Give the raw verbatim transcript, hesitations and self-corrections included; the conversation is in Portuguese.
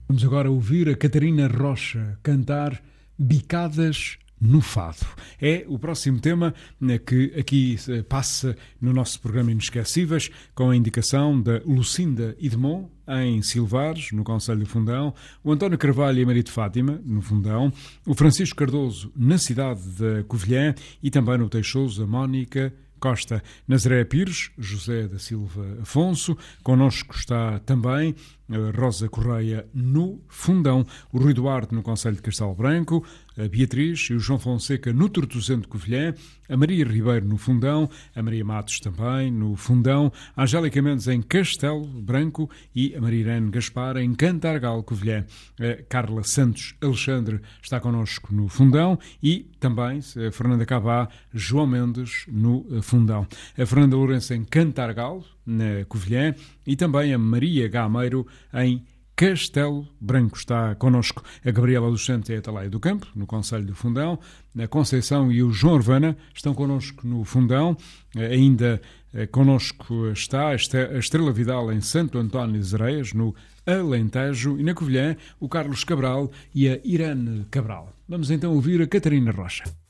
Vamos agora ouvir a Catarina Rocha cantar Bicadas no Fado. É o próximo tema que aqui passa no nosso programa Inesquecíveis, com a indicação da Lucinda Idemont, em Silvares, no concelho do Fundão, o António Carvalho e a Maria de Fátima, no Fundão, o Francisco Cardoso, na cidade da Covilhã, e também no Teixoso, a Mónica Costa. Nazaré Pires, José da Silva Afonso, connosco está também a Rosa Correia no Fundão, o Rui Duarte no concelho de Castelo Branco, a Beatriz e o João Fonseca no Tortozento de Covilhã, a Maria Ribeiro no Fundão, a Maria Matos também no Fundão, a Angélica Mendes em Castelo Branco e a Maria Irene Gaspar em Cantargal, Covilhã. A Carla Santos Alexandre está connosco no Fundão e também a Fernanda Cabá, João Mendes no Fundão. A Fernanda Lourenço em Cantargal, na Covilhã, e também a Maria Gameiro em Castelo Branco está connosco. A Gabriela dos Santos é a Atalaia do Campo, no concelho do Fundão. A Conceição e o João Urbana estão connosco no Fundão. Ainda connosco está a Estrela Vidal em Santo António de Areias, no Alentejo, e na Covilhã o Carlos Cabral e a Irene Cabral. Vamos então ouvir a Catarina Rocha.